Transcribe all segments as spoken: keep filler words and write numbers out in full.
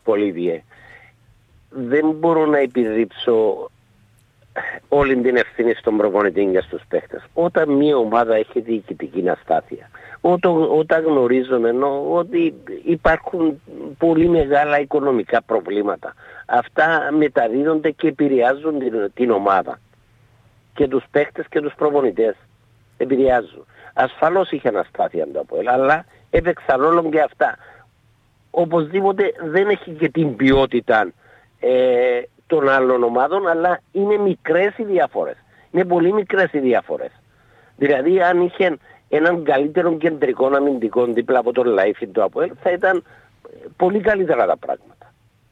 Πολύβιε, δεν μπορώ να επιδείξω όλη την ευθύνη στον προπονητή και στους παίχτες. Όταν μια ομάδα έχει διοικητική αστάθεια, όταν, όταν γνωρίζουμε ενώ, ότι υπάρχουν πολύ μεγάλα οικονομικά προβλήματα, αυτά μεταδίδονται και επηρεάζουν την, την ομάδα και τους παίχτες και τους προπονητές. Επηρεάζουν. Ασφαλώς είχε αναστάθεια το ΑΠΟΕΛ, αλλά έπαιξαν όλων και αυτά. Οπωσδήποτε δεν έχει και την ποιότητα ε, των άλλων ομάδων, αλλά είναι μικρές οι διαφορές. Είναι πολύ μικρές οι διαφορές. Δηλαδή αν είχε έναν καλύτερο κεντρικό αμυντικό δίπλα από τον Λαϊφιν του ΑΠΟΕΛ, θα ήταν πολύ καλύτερα τα πράγματα.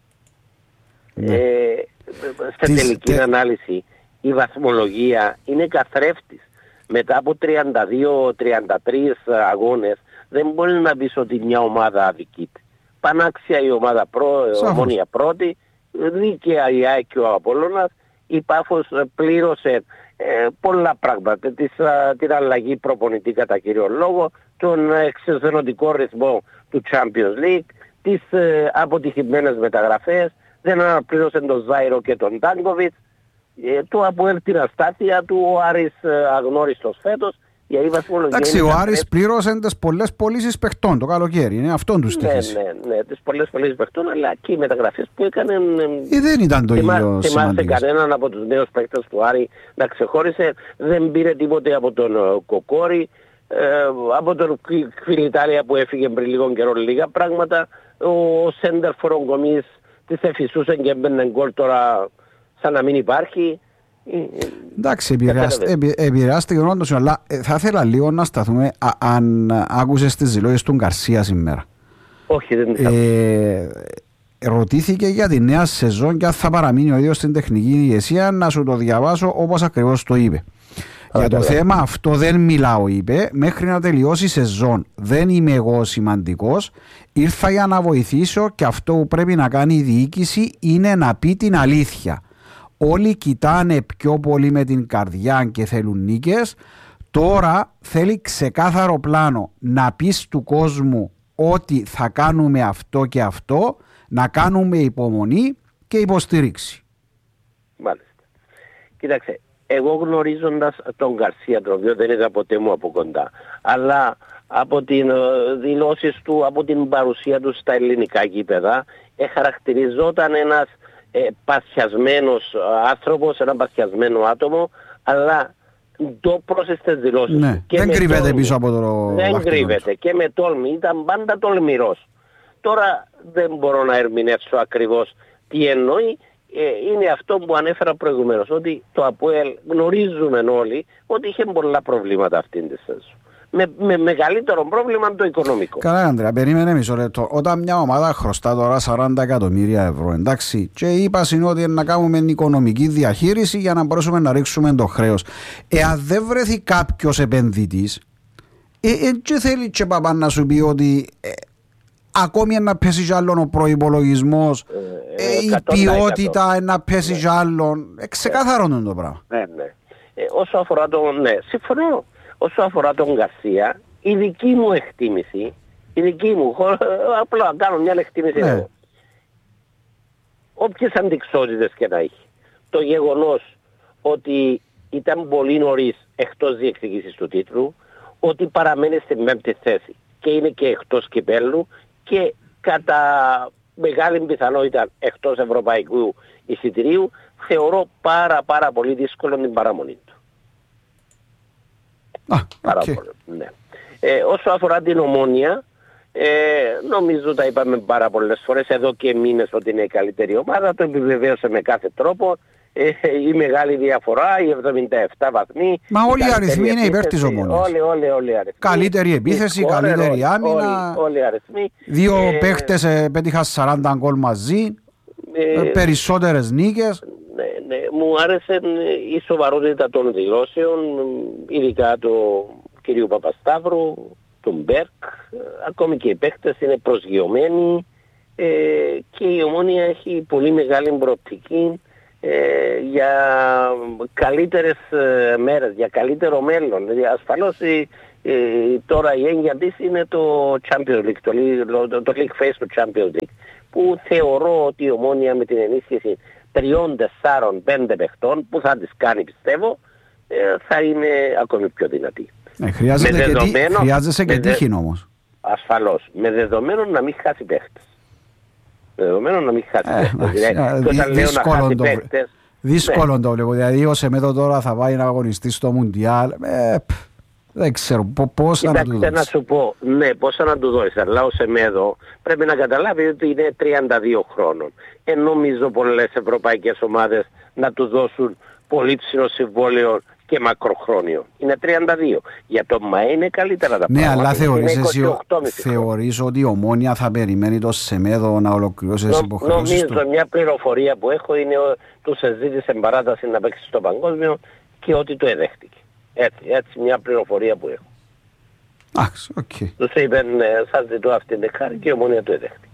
Ναι. Ε, στα Τις... τελική τε... ανάλυση η βαθμολογία είναι καθρέφτης. Μετά από τριάντα δύο τριάντα τρία αγώνες δεν μπορεί να πεις ότι μια ομάδα αδικείται. Πανάξια η ομάδα πρό, Ομόνια πρώτη, δίκαια η ΑΕΚ και ο Απόλλωνας, η Πάφος πλήρωσε ε, πολλά πράγματα, της, την αλλαγή προπονητή κατά κύριο λόγο, τον εξαιρετικό ρυθμό του Champions League, τις ε, αποτυχημένες μεταγραφές, δεν αναπλήρωσε τον Ζάιρο και τον Τάνκοβιτς, ε, το ΑΠΟΕΛ την αστάθεια του, ο Άρης ε, αγνώριστος φέτος. Εντάξει, ο Άρης πλήρωσε τις πολλές πωλήσεις παιχτών το καλοκαίρι, είναι αυτόν τους στοιχείς. Ναι, ναι, ναι, τις πολλές πωλήσεις παιχτών, αλλά και οι μεταγραφές που έκανε... Ή δεν ήταν το ίδιο σημαντικές. Θυμάστε κανέναν από τους νέους παίκτες του Άρη να ξεχώρισε, δεν πήρε τίποτε από τον Κοκόρη, ε, από τον Κβιλιτάρια που έφυγε πριν λίγο καιρό λίγα πράγματα, ο Σέντερ Φορογκομής της εφησούσε και έμπαινε γκολ τώρα σαν να μην υπάρχει. Εντάξει, επηρεάστηκε όντως, αλλά θα ήθελα λίγο να σταθούμε α, αν άκουσες τις δηλώσεις του Γκαρσία σήμερα. Όχι, δεν ε, ρωτήθηκε για τη νέα σεζόν και αν θα παραμείνει ο ίδιος στην τεχνική ηγεσία. Να σου το διαβάσω όπως ακριβώς το είπε. Α, για το βέβαια. θέμα αυτό δεν μιλάω, είπε, μέχρι να τελειώσει η σεζόν. Δεν είμαι εγώ σημαντικός. Ήρθα για να βοηθήσω και αυτό που πρέπει να κάνει η διοίκηση είναι να πει την αλήθεια. Όλοι κοιτάνε πιο πολύ με την καρδιά και θέλουν νίκες. Τώρα θέλει ξεκάθαρο πλάνο να πεις του κόσμου ότι θα κάνουμε αυτό και αυτό, να κάνουμε υπομονή και υποστήριξη. Μάλιστα. Κοίταξε, εγώ γνωρίζοντας τον Γκαρσία, τον οποίο δεν είδα ποτέ μου από κοντά, αλλά από τις δηλώσεις του, από την παρουσία του στα ελληνικά γήπεδα, χαρακτηριζόταν ένας Ε, πασιασμένος άνθρωπος, ένα πασιασμένο άτομο, αλλά το πρόσθεσε δηλώσεις. Ναι, δεν κρύβεται τόλμη. Πίσω από το Δεν κρύβεται και με τόλμη, ήταν πάντα τολμηρός. Τώρα δεν μπορώ να ερμηνεύσω ακριβώς τι εννοεί. Ε, είναι αυτό που ανέφερα προηγουμένως, ότι το ΑΠΟΕΛ γνωρίζουμε όλοι ότι είχε πολλά προβλήματα αυτήν τη σεζόν. Με, με μεγαλύτερο πρόβλημα το οικονομικό. Καλά, Ανδρέα, περίμενε μισό λεπτό. Όταν μια ομάδα χρωστά τώρα σαράντα εκατομμύρια ευρώ, εντάξει, και είπα είναι ότι να κάνουμε οικονομική διαχείριση για να μπορέσουμε να ρίξουμε το χρέος. Εάν δεν βρεθεί κάποιος επενδυτής, έτσι ε, ε, θέλει και παπά να σου πει ότι ε, ακόμη να πέσει κι άλλον ο προϋπολογισμός, ε, ε, η ποιότητα να πέσει κι άλλον. Ε, ξεκάθαρο είναι το πράγμα. Ναι, ναι. Ε, όσο αφορά το. Ναι, συμφωνώ. Όσο αφορά τον Γκαρσία, η δική μου εκτίμηση, η δική μου, απλά να κάνω μια εκτίμηση ναι. εγώ. Όποιες αντιξότητες και να έχει, το γεγονός ότι ήταν πολύ νωρίς εκτός διεκδικήσης του τίτλου, ότι παραμένει στην πέμπτη θέση και είναι και εκτός κυπέλλου και κατά μεγάλη πιθανότητα εκτός ευρωπαϊκού εισιτηρίου, θεωρώ πάρα πάρα πολύ δύσκολο την παραμονή του. Ah, okay. Ναι. Ε, όσο αφορά την Ομόνια, ε, νομίζω τα είπαμε πάρα πολλές φορές εδώ και μήνες ότι είναι η καλύτερη ομάδα, το επιβεβαίωσε με κάθε τρόπο. Ε, η μεγάλη διαφορά, οι εβδομήντα επτά βαθμοί. Μα όλοι οι αριθμοί είναι υπέρ της Ομόνιας. Όλοι, όλοι, όλοι οι αριθμοί. Καλύτερη επίθεση, οι καλύτερη όλοι, άμυνα. Όλοι, όλοι οι αριθμοί. Δύο ε, παίχτες ε, πέτυχαν σαράντα γκολ μαζί, ε, ε, περισσότερες νίκες. Ναι, ναι, μου άρεσε η σοβαρότητα των δηλώσεων, ειδικά του κυρίου Παπασταύρου, του Μπέρκ, ακόμη και οι παίκτες είναι προσγειωμένοι ε, και η Ομόνια έχει πολύ μεγάλη προοπτική ε, για καλύτερες ε, μέρες, για καλύτερο μέλλον. Δηλαδή, ασφαλώς η, η, τώρα η έννοια της είναι το Champions League, το, το, το League Phase του Champions League, που θεωρώ ότι η Ομόνοια με την ενίσχυση τριών, τεσσάρων, πέντε παιχτών που θα τις κάνει πιστεύω θα είναι ακόμη πιο δυνατή. Ε, χρειάζεται και δεδομένο, χρειάζεσαι και τύχη δε... όμως. Ασφαλώς. Με δεδομένο να μην χάσει παίχτες. Με δεδομένο να μην χάσει ε, παίχτες. Δηλαδή, δι, όταν λέω να χάσει το... παίχτες... Δύσκολο ναι. το βλέπω. Δηλαδή ο Σεμέδο τώρα θα πάει να αγωνιστεί στο Μουντιάλ. Ε, δεν ξέρω πόσα να του δώσεις. να σου πω, ναι, πόσα να του δώσεις. Αλλά ο Σεμέδο πρέπει να καταλάβει ότι είναι τριάντα δύο χρόνων. Ε, νομίζω πολλές ευρωπαϊκές ομάδες να του δώσουν πολύ ψηλό συμβόλαιο και μακροχρόνιο. Είναι τριάντα δύο. Για το ΜΑΕ είναι καλύτερα τα ναι, πράγματα. Ναι, αλλά θεωρείς, εσύ, θεωρείς ότι η Ομόνοια θα περιμένει το Σεμέδο να ολοκληρώσει τις υποχρεώσεις του? Νομίζω μια πληροφορία που έχω είναι ότι του ζήτησε παράταση να παίξει στο παγκόσμιο και ότι το εδέχτηκε. Έτσι, έτσι μια πληροφορία που έχω. Άξ, οκ. Okay. Τους είπαν, σας ζητώ αυτήν την χάρη και η Ομόνοια το εδέχτηκε.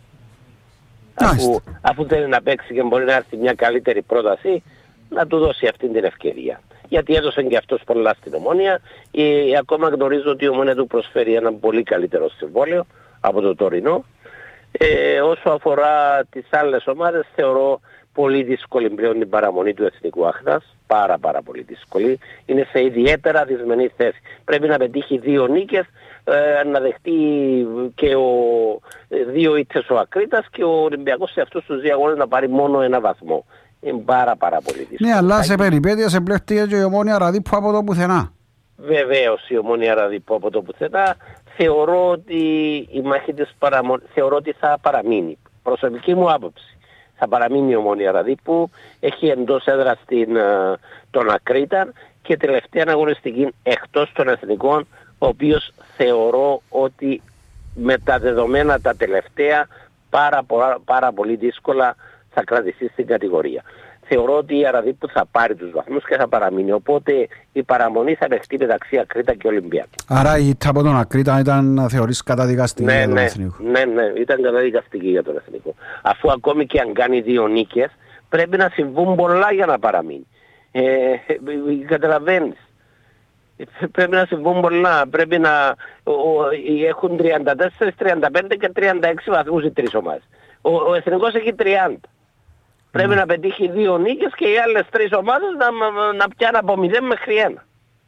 Αφού, αφού θέλει να παίξει και μπορεί να έρθει μια καλύτερη πρόταση, να του δώσει αυτή την ευκαιρία. Γιατί έδωσε και αυτός πολλά στην Ομόνοια. Ε, ακόμα γνωρίζω ότι η Ομόνοια του προσφέρει ένα πολύ καλύτερο συμβόλαιο από το τωρινό. Ε, όσο αφορά τις άλλες ομάδες, θεωρώ πολύ δύσκολη πλέον την παραμονή του Εθνικού Άχνας. Πάρα πάρα πολύ δύσκολη. Είναι σε ιδιαίτερα δυσμενή θέση. Πρέπει να πετύχει δύο νίκες, ε, να δεχτεί και ο, δύο ήττες ο Ακρίτας και ο Ολυμπιακός σε αυτούς τους δύο αγώνες να πάρει μόνο ένα βαθμό. Είναι πάρα πάρα πολύ δύσκολο. Ναι, αλλά σε περιπέτεια σε πλέχτηκε και η Ομόνοια Ραδίππου από το πουθενά. Βεβαίως η Ομόνοια Ραδίππου από το πουθενά. Θεωρώ ότι η μάχη της παραμονής, θεωρώ ότι θα παραμείνει. Προσωπική μου άποψη. Θα παραμείνει η Ομόνοια Ραδίππου. Έχει εντός έδρα στην, τον Ακρίτα και τελευταία αγωνιστική εκτός των εθνικών, ο οποίος θεωρώ ότι με τα δεδομένα τα τελευταία πάρα, πάρα, πάρα πολύ δύσκολα θα κρατηθεί στην κατηγορία. Θεωρώ ότι η Ραδίππου θα πάρει τους βαθμούς και θα παραμείνει. Οπότε η παραμονή θα δεχτεί μεταξύ Ακρίτα και Ολυμπιακού. Άρα η ήττα από τον Ακρίτα ήταν, θεωρείς, καταδικαστική ναι, για τον ναι, εθνικό. Ναι, ναι, ήταν καταδικαστική για τον εθνικό. Αφού ακόμη και αν κάνει δύο νίκες, πρέπει να συμβούν πολλά για να παραμείνει. Ε, καταλαβαίνεις. Πρέπει να συμβούν πολλά. Πρέπει να ο, έχουν τριάντα τέσσερα, τριάντα πέντε και τριάντα έξι βαθμούς οι τρεις ομάδες. Ο, ο εθνικός έχει τριάντα. Πρέπει mm. να πετύχει δύο νίκες και οι άλλες τρεις ομάδες να, να πιάνουν από μηδέν μέχρι ένα.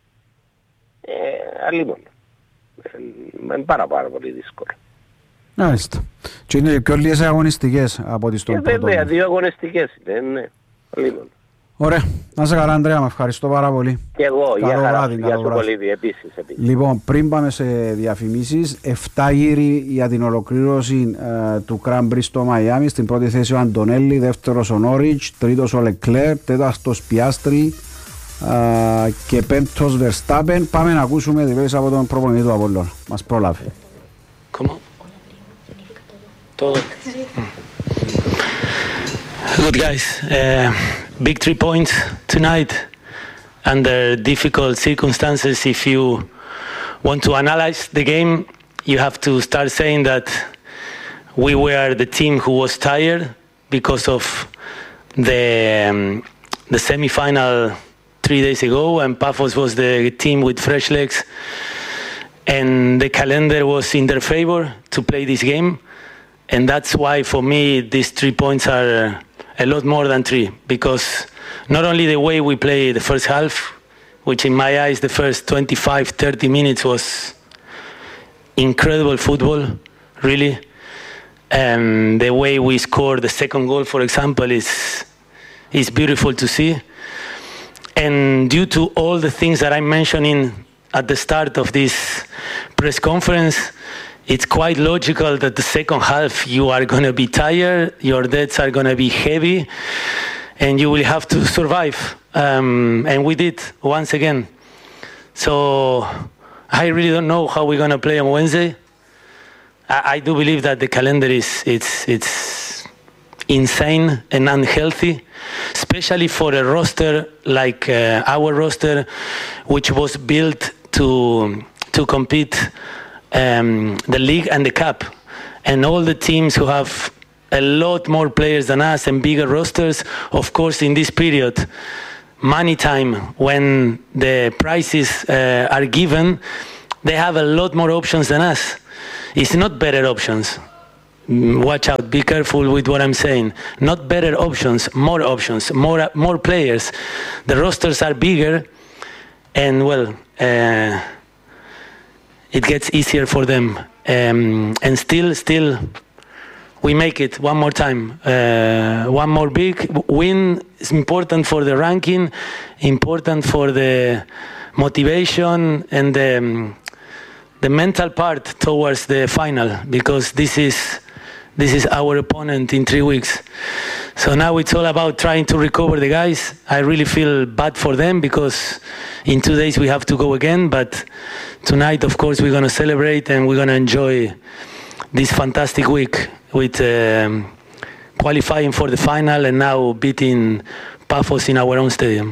Ε, αλλήμον. Είναι πάρα πάρα πολύ δύσκολο. Μάλιστα. Και είναι πιο λίγες αγωνιστικές από τις τον πρώτο. Βέβαια, δύο αγωνιστικές είναι, ναι. Αλλήμον. Ωραία. Να σε καλά, Ανδρέα, με ευχαριστώ πάρα πολύ. Και εγώ, καλό για χαρά, βράδυ, γεια σου πολύ, επίσης, επίσης. Λοιπόν, πριν πάμε σε διαφημίσεις, εφτά γύρι για την ολοκλήρωση ε, του Grand Prix στο Μαϊάμι. Στην πρώτη θέση ο Αντωνέλη, δεύτερος ο Νόριτς, τρίτος ο Λεκλέρ, τέταρτος Πιάστρι ε, και πέμπτος Verstappen. Πάμε να ακούσουμε δηλώσεις από τον προπονητή του Απόλλωνα. Μας πρόλαβε. ¿Cómo? Todo. Good guys. Uh, big three points tonight under difficult circumstances. If you want to analyze the game, you have to start saying that we were the team who was tired because of the um, the semi-final three days ago, and Paphos was the team with fresh legs, and the calendar was in their favor to play this game, and that's why for me these three points are a lot more than three, because not only the way we played the first half, which in my eyes the first twenty-five to thirty minutes was incredible football, really. Um, the way we scored the second goal, for example, is is beautiful to see. And due to all the things that I'm mentioning at the start of this press conference, it's quite logical that the second half you are going to be tired, your debts are going to be heavy, and you will have to survive. Um, and we did once again. So I really don't know how we're going to play on Wednesday. I, I do believe that the calendar is it's it's insane and unhealthy, especially for a roster like uh, our roster, which was built to to compete Um, the league and the cup, and all the teams who have a lot more players than us and bigger rosters, of course in this period, money time, when the prices uh, are given, they have a lot more options than us. It's not better options, watch out, be careful with what I'm saying. Not better options, more options, more more players. The rosters are bigger, and well, uh, it gets easier for them. Um, and still, still, we make it one more time. Uh, one more big win is important for the ranking, important for the motivation and the, um, the mental part towards the final, because this is this is our opponent in three weeks. So now it's all about trying to recover the guys. I really feel bad for them because in two days we have to go again, but tonight, of course, we're going to celebrate and we're going to enjoy this fantastic week with um, qualifying for the final and now beating Paphos in our own stadium.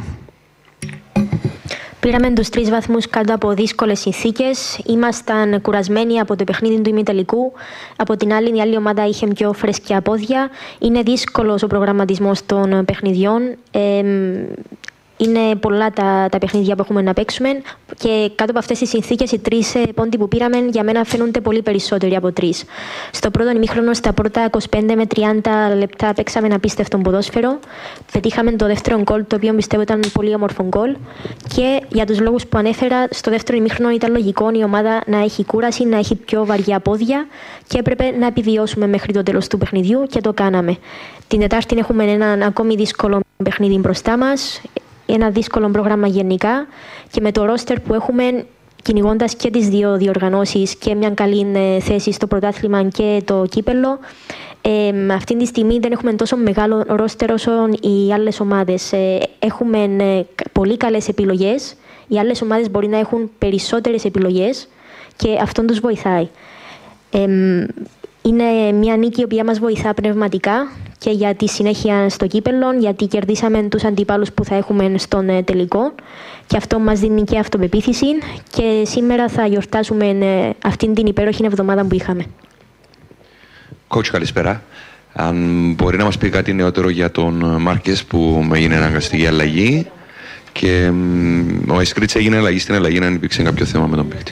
Πήραμε τους τρεις βαθμούς κάτω από δύσκολες συνθήκες. Ήμασταν κουρασμένοι από το παιχνίδι του ημιτελικού. Από την άλλη, η άλλη ομάδα είχε πιο φρέσκια πόδια. Είναι δύσκολος ο προγραμματισμός των παιχνιδιών. Ε, Είναι πολλά τα, τα παιχνίδια που έχουμε να παίξουμε και κάτω από αυτές τις συνθήκες οι τρεις πόντοι που πήραμε για μένα φαίνονται πολύ περισσότεροι από τρεις. Στο πρώτο ημίχρονο, στα πρώτα είκοσι πέντε με τριάντα λεπτά παίξαμε ένα απίστευτο ποδόσφαιρο. Πετύχαμε το δεύτερο γκολ, το οποίο πιστεύω ήταν πολύ όμορφο γκολ. Και για τους λόγους που ανέφερα, στο δεύτερο ημίχρονο ήταν λογικό η ομάδα να έχει κούραση, να έχει πιο βαριά πόδια και έπρεπε να επιβιώσουμε μέχρι το τέλος του παιχνιδιού και το κάναμε. Την Τετάρτη έχουμε ένα ακόμη δύσκολο παιχνίδι μπροστά μας. Ένα δύσκολο πρόγραμμα γενικά και με το ρόστερ που έχουμε, κυνηγώντας και τις δύο διοργανώσεις και μια καλή θέση στο πρωτάθλημα και το κύπελλο, ε, αυτή τη στιγμή δεν έχουμε τόσο μεγάλο ρόστερ όσο οι άλλες ομάδες. Ε, έχουμε ε, πολύ καλές επιλογές, οι άλλες ομάδες μπορεί να έχουν περισσότερες επιλογές και αυτό τους βοηθάει. Ε, Είναι μια νίκη η οποία μας βοηθά πνευματικά και για τη συνέχεια στο κύπελλο, γιατί κερδίσαμε τους αντιπάλους που θα έχουμε στον τελικό και αυτό μας δίνει και αυτοπεποίθηση και σήμερα θα γιορτάσουμε αυτήν την υπέροχη εβδομάδα που είχαμε. Coach, καλησπέρα. Αν μπορεί να μας πει κάτι νεότερο για τον Μάρκες που έγινε αναγκαστική αλλαγή και ο Αισκρίτς έγινε αλλαγή στην αλλαγή, αν υπήρξε κάποιο θέμα με τον παίκτη.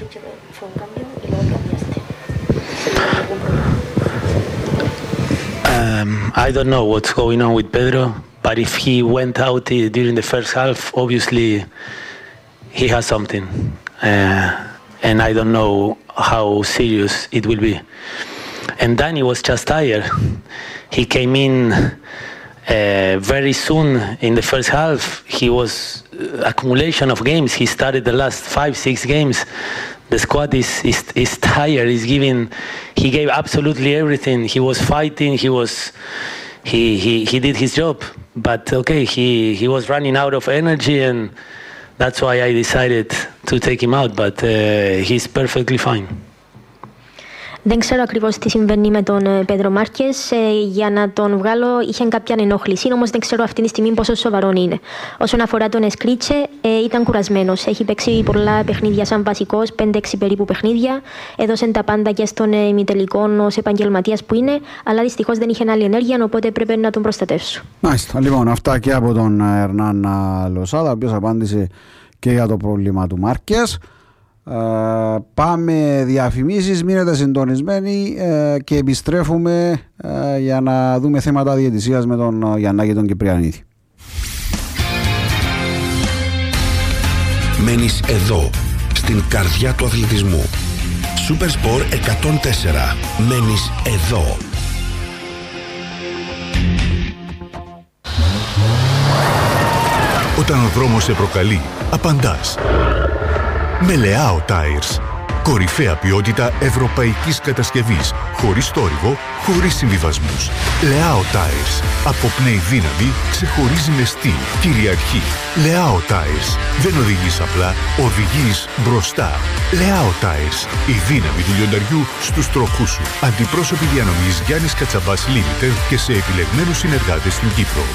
Um, I don't know what's going on with Pedro, but if he went out uh, during the first half, obviously he has something. Uh, and I don't know how serious it will be. And Danny was just tired. He came in uh, very soon in the first half. He was uh, accumulation of games. He started the last five, six games. The squad is, is is tired. He's giving. He gave absolutely everything. He was fighting. He was. He he he did his job. But okay, he he was running out of energy, and that's why I decided to take him out. But uh, he's perfectly fine. Δεν ξέρω ακριβώς τι συμβαίνει με τον Πέντρο Μάρκες. Ε, για να τον βγάλω είχε κάποια ενόχληση, όμως δεν ξέρω αυτή τη στιγμή πόσο σοβαρό είναι. Όσον αφορά τον Εσκρίτσε, ε, ήταν κουρασμένος. Έχει παίξει πολλά παιχνίδια σαν βασικός, πέντε έξι περίπου παιχνίδια. Έδωσε τα πάντα και στον ε, ημιτελικό ως επαγγελματίας που είναι, αλλά δυστυχώς δεν είχε άλλη ενέργεια, οπότε πρέπει να τον προστατεύσω. Μάλιστα. Λοιπόν, αυτά και από τον Ερνάν Λοσάδα, ο οποίος απάντησε και για το πρόβλημα του Μάρκες. Uh, πάμε διαφημίσεις, μείνετε συντονισμένοι uh, και επιστρέφουμε uh, για να δούμε θέματα διαιτησίας με τον uh, Γιαννάκη τον Κυπριανίδη. Μένεις εδώ, στην καρδιά του αθλητισμού. Supersport εκατόν τέσσερα. Μένεις εδώ. Όταν ο δρόμος σε προκαλεί, απαντάς. Με Λεάο Tires. Κορυφαία ποιότητα ευρωπαϊκής κατασκευής. Χωρίς θόρυβο, χωρίς συμβιβασμούς. Λεάο Tires. Αποπνέει δύναμη, ξεχωρίζει με στυλ, κυριαρχεί. Λεάο Tires. Δεν οδηγείς απλά, οδηγείς μπροστά. Λεάο Tires. Η δύναμη του λιονταριού στους τροχούς σου. Αντιπρόσωποι διανομής Γιάννης Κατσαμπάς Limited και σε επιλεγμένους συνεργάτες στην Κύπρο.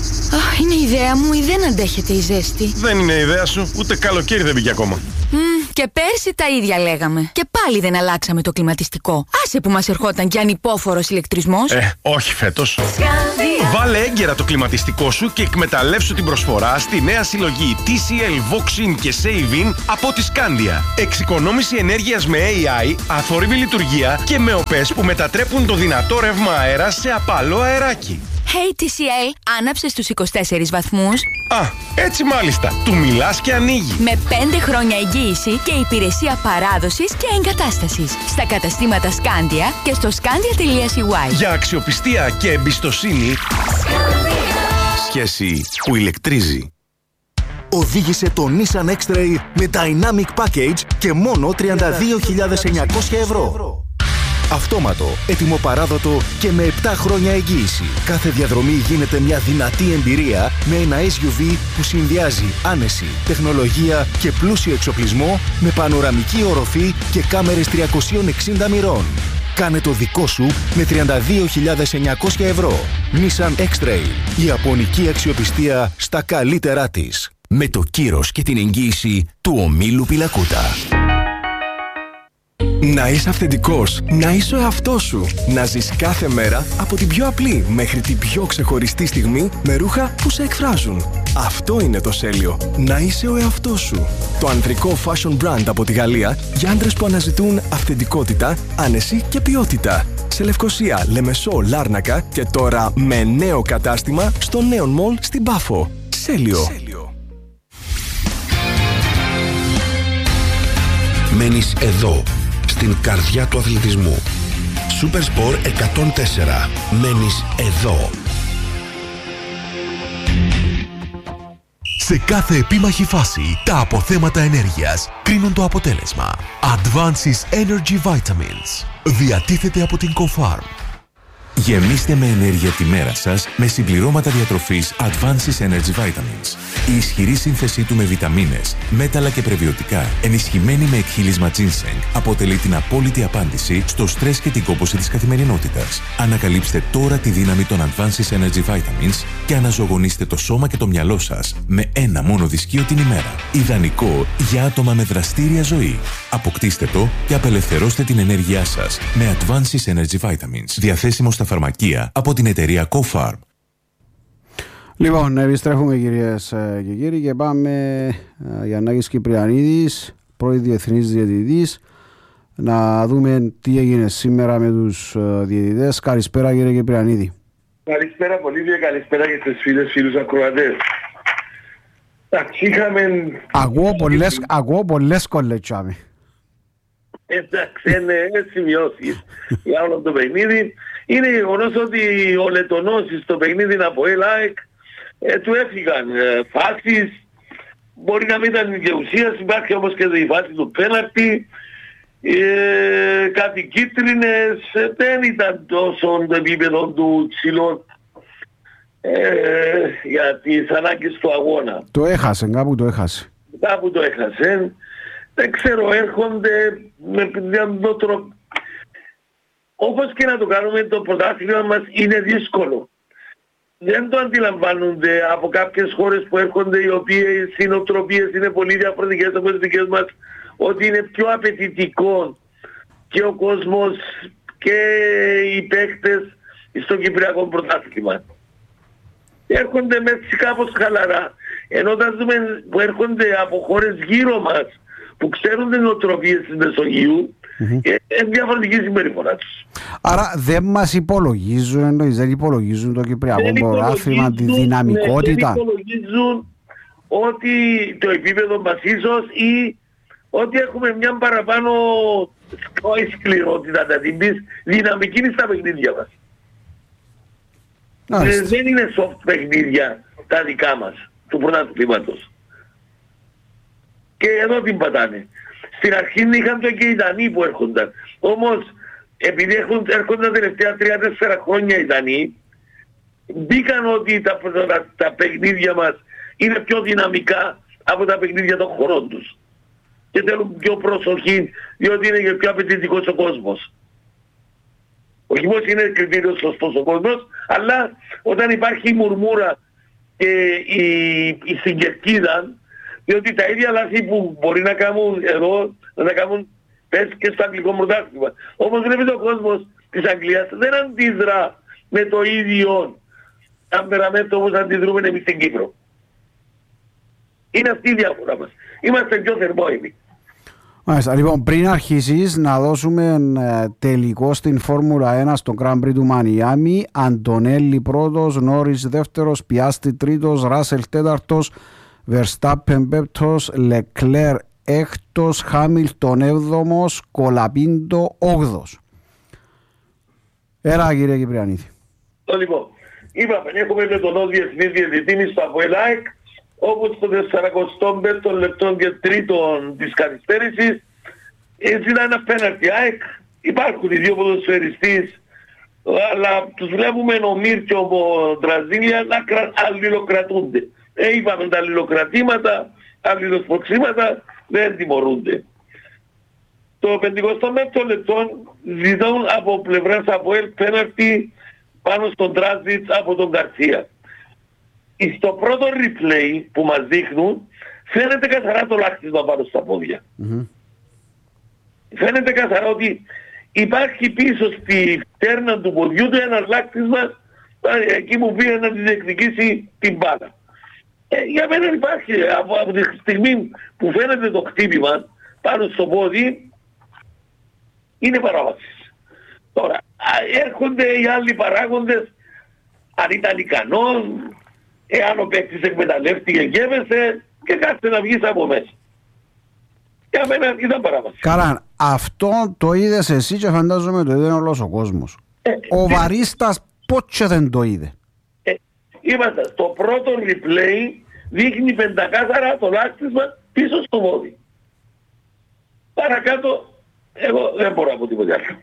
Είναι ιδέα μου ή δεν αντέχεται η ζέστη? Δεν είναι ιδέα σου, ούτε καλοκαίρι δεν πήγε ακόμα. Mm, Και πέρσι τα ίδια λέγαμε. Και πάλι δεν αλλάξαμε το κλιματιστικό. Άσε που μας ερχόταν κι ανυπόφορος ηλεκτρισμός. Ε, όχι φέτος. Βάλε έγκαιρα το κλιματιστικό σου και εκμεταλλεύσου την προσφορά στη νέα συλλογή τι σι ελ, Voxin και Savin από τη Scandia. Εξοικονόμηση ενέργειας με έι άι, αθόρυβη λειτουργία και με οπές που μετατρέπουν το δυνατό ρεύμα αέρα σε απαλό αεράκι. Hey τι σι ελ, άναψε στους είκοσι τέσσερις βαθμούς. Α, έτσι μάλιστα. Του μιλάς και ανοίγει. Με πέντε χρόνια εγγύηση και υπηρεσία παράδοσης και εγκατάστασης. Στα καταστήματα Scandia και στο scandia τελεία σι γουάι. Για αξιοπιστία και εμπιστοσύνη. Scandia. Σχέση που ηλεκτρίζει. Οδήγησε το Nissan X-Trail με Dynamic Package και μόνο τριάντα δύο χιλιάδες εννιακόσια ευρώ. Αυτόματο, έτοιμο παράδοτο και με επτά χρόνια εγγύηση. Κάθε διαδρομή γίνεται μια δυνατή εμπειρία με ένα ες γιου βι που συνδυάζει άνεση, τεχνολογία και πλούσιο εξοπλισμό με πανοραμική οροφή και κάμερες τριακόσιων εξήντα μοιρών. Κάνε το δικό σου με τριάντα δύο χιλιάδες εννιακόσια ευρώ. Nissan X-Trail, η ιαπωνική αξιοπιστία στα καλύτερά της. Με το κύρος και την εγγύηση του ομίλου Πιλακούτα. Να είσαι αυθεντικός, να είσαι ο εαυτός σου. Να ζεις κάθε μέρα από την πιο απλή μέχρι την πιο ξεχωριστή στιγμή με ρούχα που σε εκφράζουν. Αυτό είναι το Σέλιο. Να είσαι ο εαυτός σου. Το ανδρικό fashion brand από τη Γαλλία για άντρες που αναζητούν αυθεντικότητα, άνεση και ποιότητα. Σε Λευκοσία, Λεμεσό, Λάρνακα και τώρα με νέο κατάστημα στο Neon Mall στην Πάφο. Σέλιο. Σέλιο. Μένεις εδώ, στην καρδιά του αθλητισμού. Super Sport εκατόν τέσσερα. Μένεις εδώ. Σε κάθε επίμαχη φάση, τα αποθέματα ενέργειας κρίνουν το αποτέλεσμα. Advances Energy Vitamins. Διατίθεται από την Cofarm. Γεμίστε με ενέργεια τη μέρα σας με συμπληρώματα διατροφής Advances Energy Vitamins. Η ισχυρή σύνθεσή του με βιταμίνες, μέταλλα και πρεβιωτικά, ενισχυμένη με εκχύλισμα ginseng, αποτελεί την απόλυτη απάντηση στο στρες και την κόπωση της καθημερινότητας. Ανακαλύψτε τώρα τη δύναμη των Advances Energy Vitamins και αναζωογονήστε το σώμα και το μυαλό σας με ένα μόνο δυσκείο την ημέρα. Ιδανικό για άτομα με δραστήρια ζωή. Αποκτήστε το και απελευθερώστε την ενέργειά σας με Advances Energy Vitamins. Διαθέσιμο στα φαρμακεία από την εταιρεία Cofarm. Λοιπόν, επιστρέφουμε κυρίες και κύριοι και πάμε Γιαννάκης Κυπριανίδης, πρώην διεθνής διαιτητής, να δούμε τι έγινε σήμερα με τους διαιτητές. Καλησπέρα κύριε Κυπριανίδη. Καλησπέρα πολύ και καλησπέρα και στους φίλους φίλους ακροατές. Είχαμε... Ακούω πολλές, ακούω πολλές κολλετσάμε. Εντάξει, είναι σημειώσεις για όλο το παιχνίδι. Είναι γεγονός ότι ο Λετωνός στο παιχνίδι από ΕΛΑΕΚ ε, του έφυγαν ε, φάσεις. Μπορεί να μην ήταν και ουσίας, υπάρχει όμως και η φάση του πέναρτη. Ε, κάτι κίτρινες, ε, δεν ήταν τόσο το επίπεδο του ψηλών ε, για τις ανάγκες του αγώνα. Το έχασε, κάπου το έχασε. Κάπου το έχασε. Δεν ξέρω, έρχονται με μια τρόπο. Όπως και να το κάνουμε, το πρωτάθλημα μας είναι δύσκολο. Δεν το αντιλαμβάνονται από κάποιες χώρες που έρχονται, οι οποίες οι νοοτροπίες είναι πολύ διαφορετικές από τις δικές μας, ότι είναι πιο απαιτητικό και ο κόσμος και οι παίκτες στο Κυπριακό πρωτάθλημα. Έρχονται με κάπως χαλαρά. Ενώ όταν δούμε που έρχονται από χώρες γύρω μας, που ξέρουν τις νοοτροπίες της Μεσογείου, mm-hmm. είναι διαφορετική συμπεριφορά τους. Άρα δεν μας υπολογίζουν, εννοείς, δεν υπολογίζουν το Κυπριακό πρωτάθλημα, τη δυναμικότητα. Δεν υπολογίζουν ότι το επίπεδο μας ίσως ή ότι έχουμε μια παραπάνω σκληρότητα, να την πεις, δυναμική στα παιχνίδια μας. Ε, δεν είναι soft παιχνίδια τα δικά μας, του πρωταθλήματος. Και εδώ την πατάνε. Στην αρχή είχαν το και οι Δανείοι που έρχονταν. Όμως, επειδή έρχονταν τα τελευταία τρία τέσσερα χρόνια οι Δανείοι, μπήκαν ότι τα, τα, τα παιχνίδια μας είναι πιο δυναμικά από τα παιχνίδια των χωρών τους. Και θέλουν πιο προσοχή, διότι είναι και πιο απαιτητικός ο κόσμος. Όχι πως είναι κριτήριο σωστός ο κόσμος, αλλά όταν υπάρχει η μουρμούρα και η, η συγκερκίδα, Διότι τα ίδια λάθη που μπορεί να κάνουν εδώ, να τα κάνουν πες και στο αγγλικό πρωτάθλημα. Όμως βλέπετε ο κόσμος της Αγγλίας δεν αντιδρά με το ίδιο αμπεραμέντο όπως αντιδρούμε εμείς στην Κύπρο. Είναι αυτή η διαφορά μας. Είμαστε πιο θερμόιμοι. Μάλιστα. Λοιπόν, πριν αρχίσεις να δώσουμε ε, τελικό στην Φόρμουλα ένα στο Grand Prix του Μαϊάμι, Αντωνέλη πρώτος, Νόρις δεύτερος, Πιάστη τρίτος, Ράσελ τέταρτος, Verstappen πέμπτος, Λεκλέρ έκτος, Χάμιλτον έβδομος, Κολαπίντο όγδος. Έλα κύριε Κυπριανίδη. Λοιπόν, είπαμε, έχουμε με τον ως διεθνή διαιτητή στο ΑΠΟΕΛΑΕΚ, όπου στο σαράντα πέντε λεπτό και τρίτον της καθυστέρησης ζητά ένα πέναρτι ΑΕΚ. Υπάρχουν οι δύο ποδοσφαιριστές, αλλά τους βλέπουμε ο Μύρ και ο Μπραζίλια να αλληλοκρατούνται. Ε, είπαμε τα αλληλοκρατήματα, αλληλοσποξήματα δεν τιμωρούνται. Το πενηκοστό πέμπτο λεπτό ζητούν από πλευράς ΑΠΟΕΛ πέναρτι πάνω στον Τράζιτς από τον Καρσία. Στο πρώτο replay που μας δείχνουν φαίνεται καθαρά το λάκτισμα πάνω στα πόδια. Mm-hmm. Φαίνεται καθαρά ότι υπάρχει πίσω στη φτέρνα του ποδιού του ένα λάκτισμα εκεί που πήγε να τη διεκδικήσει την μπάλα. Ε, για μένα υπάρχει από, από τη στιγμή που φαίνεται το χτύπημα πάνω στο πόδι είναι παράβαση. Τώρα έρχονται οι άλλοι παράγοντες, αν ήταν ικανός, εάν ο παίκτης εκμεταλλεύτηκε και έβεσε και κάθεται να βγεις από μέσα. Για μένα ήταν παράβαση. Καλά, αυτό το είδες εσύ και φαντάζομαι το είδε όλος ο κόσμος. Ε, ο τι... Βαρίστας πότε δεν το είδε. Ε, είμαστε, το πρώτο replay δείχνει πεντακάθαρα το λάκτισμα πίσω στο πόδι. Παρακάτω, εγώ δεν μπορώ να πω τίποτε άλλο.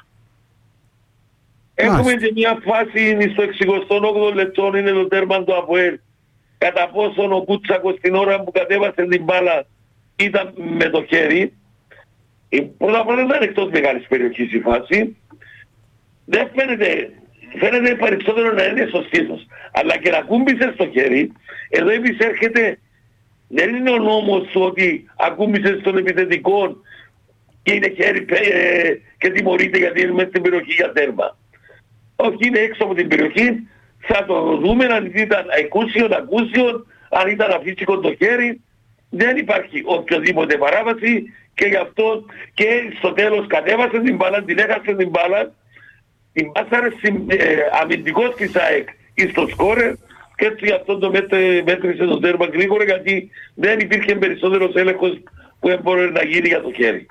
Έχουμε και μια φάση στο εξηκοστό όγδοο λεπτό, είναι το τέρμα του ΑΠΟΕΛ. Κατά πόσον ο Κούτσακος την ώρα που κατέβασε την μπάλα ήταν με το χέρι. Πρώτα απ' όλα ήταν εκτός μεγάλης περιοχής η φάση. Δεν φαίνεται, φαίνεται περισσότερο να είναι σωστής. Αλλά και να ακούμπησε στο χέρι, εδώ επισέρχεται, δεν είναι ο νόμος ότι ακούμπησε στον επιθετικό και είναι χέρι ε, και τιμωρείται γιατί είναι μέσα στην περιοχή για τέρμα. Όχι, είναι έξω από την περιοχή, θα το δούμε αν ήταν εκούσιον, ακούσιον, αν ήταν αφύσικο το χέρι. Δεν υπάρχει οποιοδήποτε παράβαση και γι' αυτό και στο τέλος κατέβασε την μπάλα, την έχασε την μπάλα, την πάσαρε ε, αμυντικός της ΑΕΚ ή στο σκόρερ και έτσι γι' αυτό το μέτρησε το τέρμα γρήγορα γιατί δεν υπήρχε περισσότερος έλεγχος που έμπορε να γίνει για το χέρι.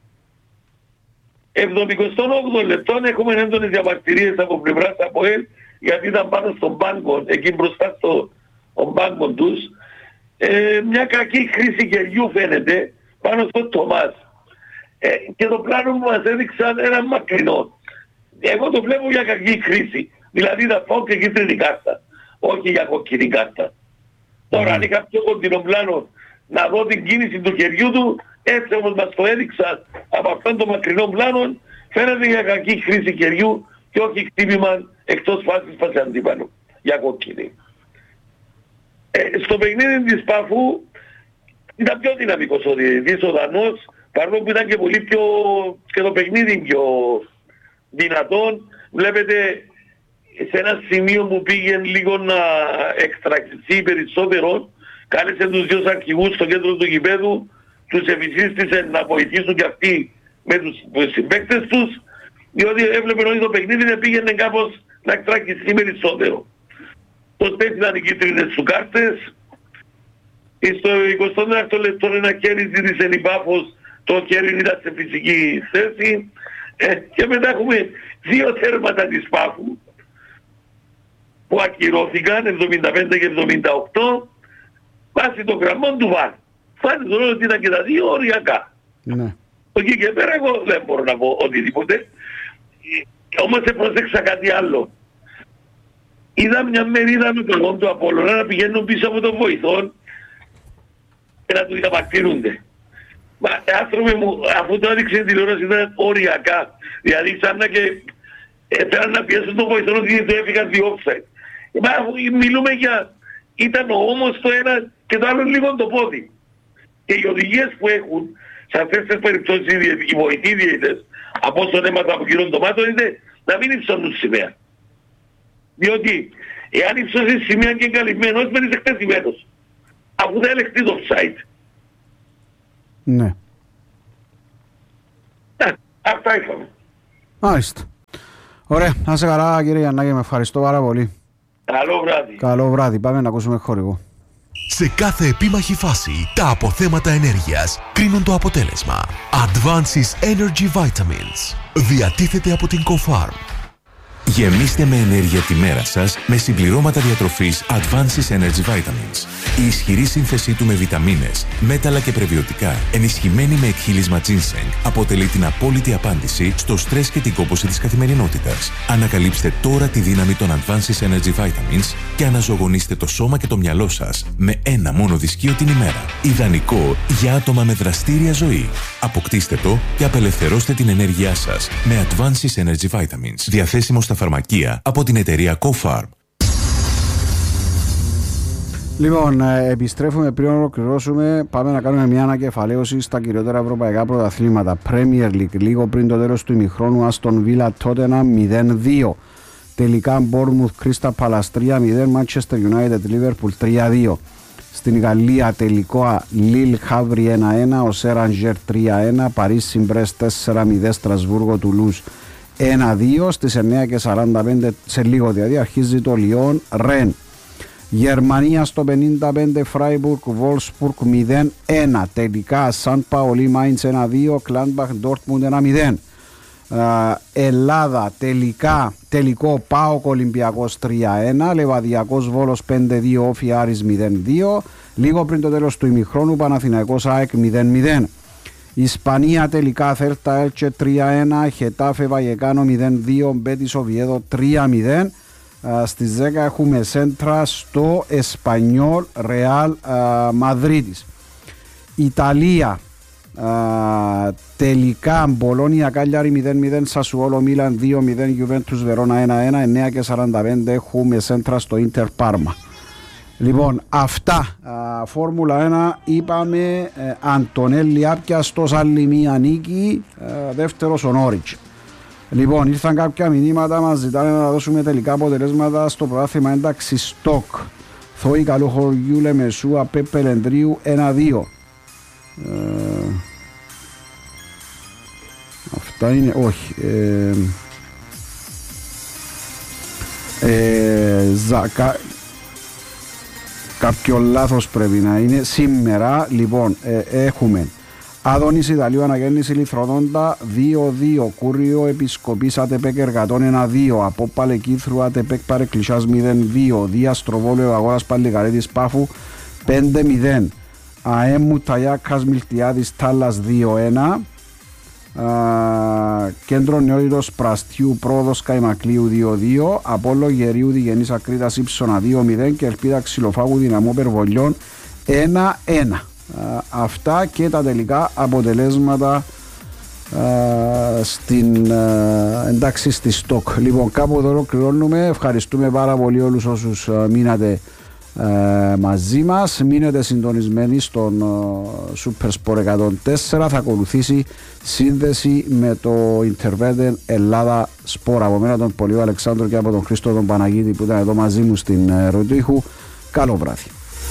εβδομηκοστό όγδοο λεπτό έχουμε έντονες διαμαρτυρίες από πλευράς ΑΠΟΕΛ γιατί ήταν πάνω στον μπάνκο, εκεί μπροστά στο μπάνκο τους. Ε, μια κακή χρήση χεριού φαίνεται πάνω στο Τομάς. Ε, και το πλάνο που μας έδειξαν ένα μακρινό. Εγώ το βλέπω για κακή χρήση. Δηλαδή θα πάω και κίτρινη κάρτα. Όχι για κόκκινη κάρτα. Mm. Τώρα αν είχα πιο κοντινό πλάνο να δω την κίνηση του χεριού του, έτσι όπως μας το έδειξαν από αυτόν το μακρινό πλάνο, φαίνεται για κακή χρήση χεριού και όχι χτύπημα εκτός φάσης πάση αντίπαλο. Για κόκκινη. Ε, στο παιχνίδι της Πάφου ήταν πιο δυναμικός ο διαιτητής ο Δανός, παρόλο που ήταν και πολύ πιο και το παιχνίδι πιο δυνατόν. Βλέπετε σε ένα σημείο που πήγε λίγο να εκστρακτηθεί περισσότερο, κάλεσε τους δύο αρχηγούς στο κέντρο του γηπέδου, τους εφησίστησε να βοηθήσουν και αυτοί με τους συμπαίκτες τους, διότι έβλεπε ότι το παιχνίδι δεν πήγαινε κάπως να εκστρακτηθεί περισσότερο. Τότε ήταν οι κίτρινες σου κάρτες. Στο εικοστό τέταρτο λεπτό ένα χέρι ζήτησε η Πάφος, το χέρι ήταν σε φυσική θέση. Ε, και μετά έχουμε δύο τέρματα της Πάφου που ακυρώθηκαν εβδομήντα πέντε και εβδομήντα οκτώ βάσει των γραμμών του ΒΑΡ. Φάνηκε τώρα ότι ήταν και τα δύο οριακά. Ναι. Εκεί και πέρα εγώ δεν μπορώ να πω οτιδήποτε. Όμως πρόσεξα κάτι άλλο. Είδα μια μερίδα με τον του Απόλλωνα να πηγαίνουν πίσω από τον βοηθόν και να του διαμαρτύρονται. Μα άνθρωποι μου, αφού το έδειξε η τηλεόραση ήταν οριακά. Δηλαδή σαν να και θέλαν να πιέσουν τον βοηθόν ότι του έφυγαν δύο offside. Μα μιλούμε για, ήταν ο ώμος το ένα και το άλλο λίγο το πόδι. Και οι οδηγίες που έχουν σε αυτές τις περιπτώσεις οι βοηθοί διαιτητές, από όσο έμαθα από κοινών τομάτων, είναι να μην υψώνουν σημαία. Διότι εάν υψώσεις σημαία και εγκαλυμμένος, μένεις εκτεθειμένος. Αφού δεν ελεγχθεί το offside. Ναι. Ε, αυτά είχαμε. Μάλιστα. Ωραία. Να σε καλά κύριε Γιαννάκη, με ευχαριστώ πάρα πολύ. Καλό βράδυ. Καλό βράδυ. Πάμε να ακούσουμε χορηγό. Σε κάθε επίμαχη φάση, τα αποθέματα ενέργειας κρίνουν το αποτέλεσμα. Advances Energy Vitamins. Διατίθεται από την Cofarm. Γεμίστε με ενέργεια τη μέρα σας με συμπληρώματα διατροφής Advances Energy Vitamins. Η ισχυρή σύνθεσή του με βιταμίνες, μέταλλα και πρεβιωτικά, ενισχυμένη με εκχύλισμα ginseng, αποτελεί την απόλυτη απάντηση στο στρες και την κόπωση της καθημερινότητας. Ανακαλύψτε τώρα τη δύναμη των Advances Energy Vitamins και αναζωογονήστε το σώμα και το μυαλό σας με ένα μόνο δυσκείο την ημέρα. Ιδανικό για άτομα με δραστήρια ζωή. Αποκτήστε το και απελευθερώστε την ενέργειά σας με Advances Energy Vitamins. Διαθέσιμο στα φαρμακεία από την εταιρεία Cofarm. Λοιπόν, επιστρέφουμε πριν ολοκληρώσουμε. Πάμε να κάνουμε μια ανακεφαλαίωση στα κυριότερα ευρωπαϊκά πρωταθλήματα. Premier League, λίγο πριν το τέλος του ημιχρόνου, Aston Villa Tottenham μηδέν δύο. Τελικά Bournemouth Crystal Palace τρία μηδέν, Manchester United Liverpool τρία δύο. Στην Γαλλία τελικό Lille Havre ένα ένα, ο Serranger τρία ένα, Paris Brest τέσσερα μηδέν, Στρασβούργο Toulouse ένα δύο. Στις εννιά και σαράντα πέντε, σε λίγο δηλαδή, αρχίζει το Lyon Rennes. Γερμανία στο πενήντα πέντε, Freiburg Wolfsburg μηδέν ένα. Τελικά Σαν Παολί Μάιντς ένα δύο, Gladbach Dortmund ένα μηδέν. Uh, Ελλάδα τελικά, τελικό ΠΑΟΚ Ολυμπιακός τρία ένα, Λεβαδιακός Βόλος πέντε δύο, Όφι Άρης μηδέν δύο. Λίγο πριν το τέλος του ημιχρόνου Παναθηναϊκός ΑΕΚ μηδέν μηδέν. Ισπανία τελικά Θέλτα Έλτσε τρία ένα, Χετάφε Βαγεκάνο μηδέν δύο, Μπέτις Οβιέδο τρία μηδέν. Uh, στις δέκα έχουμε σέντρα στο Εσπανιόλ Ρεάλ Μαδρίτης. Ιταλία uh, τελικά Μπολόνια Κάλιαρη μηδέν μηδέν, Σασουόλο Μίλαν δύο μηδέν, Γιουβέντους Βερόνα ένα ένα. Εννιά και σαράντα πέντε έχουμε σέντρα στο Ίντερ Πάρμα. Λοιπόν, αυτά. uh, Φόρμουλα ένα είπαμε, uh, Αντωνέλη άπιαστος, άλλη μία νίκη, uh, δεύτερος ο Νόριτς. Λοιπόν, ήρθαν κάποια μηνύματα, μας ζητάνε να δώσουμε τελικά αποτελέσματα στο πρωτάθλημα ένταξη στοκ. Θόη Καλοχωριού Λεμεσού, ΑΠΕ Πελεντρίου ένα δύο. Ε, αυτά είναι, όχι. Ε, ε, ζα, κα, κάποιο λάθος πρέπει να είναι. Σήμερα, λοιπόν, ε, έχουμε Άδωνης Ιταλίου Αναγέννηση Λιθροδόντα δύο δύο, Κούριο Επισκοπής ΑΤΕΠΕΚ Εργατών ένα δύο, Απόπαλε Κίθρου ΑΤΕΠΕΚ Παρεκκλησιάς μηδέν δύο, Δίας Τροβόλιο Αγόρας Παλιγαρέτης Πάφου πέντε μηδέν, ΑΕΜ Ταγιάκας Μιλτιάδης Τάλλας δύο ένα, Κέντρο Νεότητος Πραστιού Πρόοδος Καϊμακλείου δύο δύο, Απόλλω Γερίου Διγενής Ακρίτας Ήψονα δύο μηδέν και Ελπίδα Ξυλοφάγου Δυναμό Περβολιών ένα ένα. Uh, αυτά και τα τελικά αποτελέσματα uh, στην uh, εντάξει στη στοκ. Λοιπόν, κάπου εδώ ολοκληρώνουμε. Ευχαριστούμε πάρα πολύ όλους όσους uh, μείνατε uh, μαζί μας. Μείνετε συντονισμένοι στον uh, Super Sport εκατόν τέσσερα. Θα ακολουθήσει σύνδεση με το Interveden Ελλάδα Sport. Από μένα τον Πολύο Αλεξάνδρου και από τον Χρήστο τον Παναγίτη που ήταν εδώ μαζί μου στην uh, Ροντήχου. Καλό βράδυ.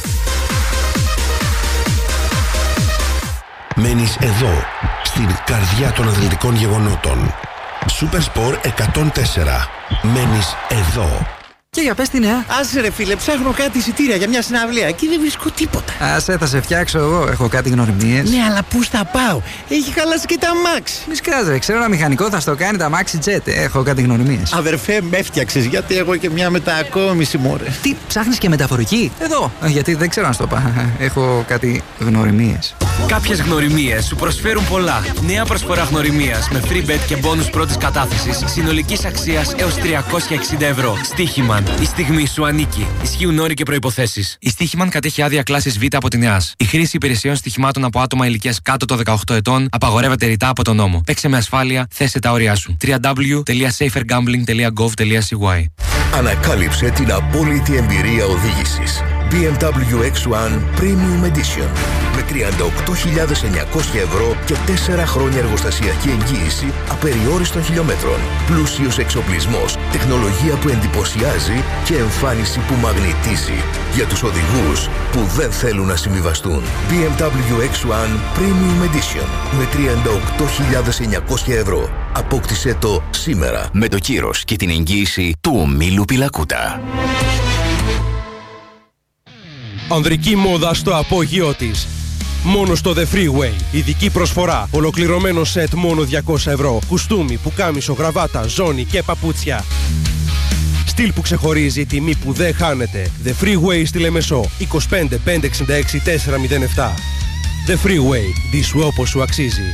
Μένεις εδώ, στην καρδιά των αθλητικών γεγονότων. Super Sport εκατόν τέσσερα. Μένεις εδώ. Και για πες τι νέα. Άσε ρε φίλε, ψάχνω κάτι εισιτήρια για μια συναυλία. Εκεί δεν βρίσκω τίποτα. Άσε, θα σε φτιάξω εγώ. Έχω κάτι γνωριμίες. Ναι, αλλά πού θα πάω. Έχει χαλάσει και τα αμάξι. Μη σκάζε, ξέρω ένα μηχανικό θα στο κάνει τα αμάξι jet. Έχω κάτι γνωριμίες. Αδερφέ, με έφτιαξες γιατί έχω και μια μετακόμιση μωρέ. Τι, ψάχνεις και μεταφορική. Εδώ, γιατί δεν ξέρω να στο πάω. Έχω κάτι γνωριμίες. Κάποιες γνωριμίες σου προσφέρουν πολλά. Νέα προσφορά γνωριμίας με free bet και bonus πρώτης κατάθεσης συνολικής αξίας έως τριακόσια εξήντα ευρώ. Στοίχημαν. Η στιγμή σου ανήκει. Ισχύουν όροι και προϋποθέσεις. Η Στοίχημαν κατέχει άδεια κλάσης Β από την ΕΑΣ. Η χρήση υπηρεσιών στοιχημάτων από άτομα ηλικίας κάτω των δεκαοκτώ ετών απαγορεύεται ρητά από τον νόμο. Παίξε με ασφάλεια, θέσε τα όρια σου. double-u double-u double-u τελεία safer gambling τελεία gov τελεία c y. Ανακάλυψε την απόλυτη εμπειρία οδήγησης. μπι εμ ντάμπλιου εξ ουάν Premium Edition με τριάντα οκτώ χιλιάδες εννιακόσια ευρώ και τέσσερα χρόνια εργοστασιακή εγγύηση απεριόριστων χιλιόμετρων. Πλούσιος εξοπλισμός, τεχνολογία που εντυπωσιάζει και εμφάνιση που μαγνητίζει για τους οδηγούς που δεν θέλουν να συμβιβαστούν. μπι εμ ντάμπλιου εξ ουάν Premium Edition με τριάντα οκτώ χιλιάδες εννιακόσια ευρώ. Απόκτησέ το σήμερα με το κύρος και την εγγύηση του ομίλου Πιλακούτα. Ανδρική μόδα στο απόγειό της. Μόνο στο The Freeway. Ειδική προσφορά. Ολοκληρωμένο σετ μόνο διακόσια ευρώ. Κουστούμι, πουκάμισο, γραβάτα, ζώνη και παπούτσια. Στυλ που ξεχωρίζει, τιμή που δεν χάνεται. The Freeway στη Λεμεσό. είκοσι πέντε πεντακόσια εξήντα έξι τετρακόσια επτά. The Freeway. Δίσου όπως σου αξίζει.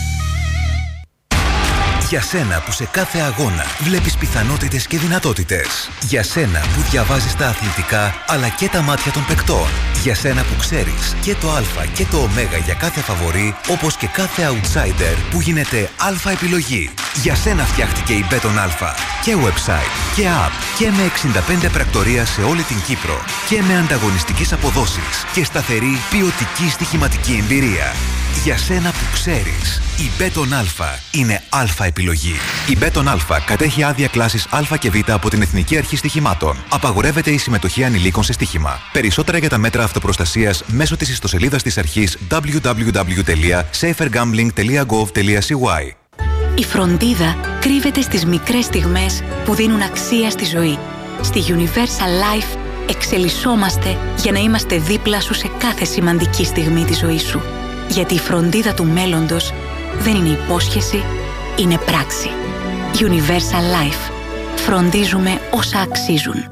Για σένα που σε κάθε αγώνα βλέπεις πιθανότητες και δυνατότητες. Για σένα που διαβάζεις τα αθλητικά αλλά και τα μάτια των παικτών. Για σένα που ξέρεις και το α και το ω για κάθε φαβορί, όπως και κάθε outsider που γίνεται α επιλογή. Για σένα φτιάχτηκε η Μπέτον Α. Και website και app και με εξήντα πέντε πρακτορία σε όλη την Κύπρο. Και με ανταγωνιστικές αποδόσεις και σταθερή ποιοτική στοιχηματική εμπειρία. Για σένα που ξέρεις, η Μπέτον Α είναι Α επιλογή. Η Μπέτον Α κατέχει άδεια κλάσης Α και Β από την Εθνική Αρχή Στοιχημάτων. Απαγορεύεται η συμμετοχή ανηλίκων σε στοίχημα. Περισσότερα για τα μέτρα αυτοπροστασίας μέσω της ιστοσελίδας της αρχής double-u double-u double-u τελεία safer gambling τελεία gov τελεία c y. Η φροντίδα κρύβεται στις μικρές στιγμές που δίνουν αξία στη ζωή. Στη Universal Life εξελισσόμαστε για να είμαστε δίπλα σου σε κάθε σημαντική στιγμή της ζωής σου. Γιατί η φροντίδα του μέλλοντος δεν είναι υπόσχεση, είναι πράξη. Universal Life. Φροντίζουμε όσα αξίζουν.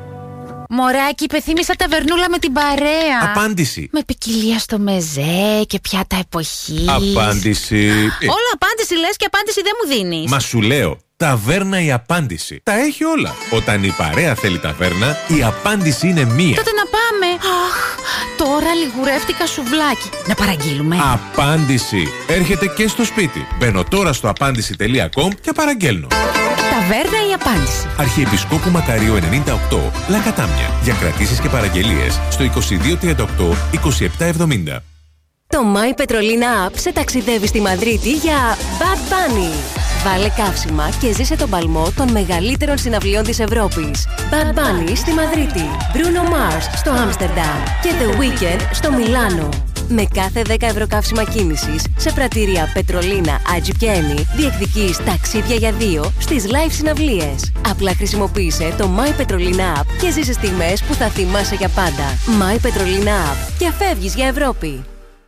Μωράκι, υπεθύμησα ταβερνούλα με την παρέα. Απάντηση. Με ποικιλία στο μεζέ και πιάτα εποχής. Απάντηση. Όλα απάντηση λες και απάντηση δεν μου δίνεις. Μα σου λέω, ταβέρνα η απάντηση. Τα έχει όλα. Όταν η παρέα θέλει ταβέρνα, η απάντηση είναι μία. Τότε να πάμε. Αχ, τώρα λιγουρεύτηκα σουβλάκι. Να παραγγείλουμε. Απάντηση. Έρχεται και στο σπίτι. Μπαίνω τώρα στο απάντηση τελεία κομ και παραγγέλνω. Ταβέρνα η απάντηση. Αρχιεπισκόπου Μακαρίου ενενήντα οκτώ, Λακατάμια. Για κρατήσεις και παραγγελίες στο είκοσι δύο τριάντα οκτώ είκοσι επτά εβδομήντα. Το My Petrolina App σε ταξιδεύει στη Μαδρίτη για Bad Bunny. Βάλε καύσιμα και ζήσε τον παλμό των μεγαλύτερων συναυλιών της Ευρώπης. Bad Bunny στη Μαδρίτη, Bruno Mars στο Άμστερνταμ και The Weeknd στο Μιλάνο. Με κάθε δέκα ευρώ καύσιμα κίνησης σε πρατήρια Πετρολίνα, Άτζι και Ένι διεκδικείς ταξίδια για δύο στις live συναυλίες. Απλά χρησιμοποίησε το My Petrolina App και ζήσε στιγμές που θα θυμάσαι για πάντα. My Petrolina App και φεύγεις για Ευρώπη.